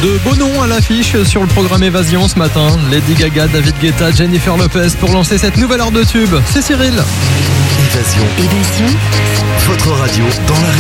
De beaux noms à l'affiche sur le programme Évasion ce matin. Lady Gaga, David Guetta, Jennifer Lopez pour lancer cette nouvelle heure de tube. C'est Cyril. Évasion. Votre radio dans la région.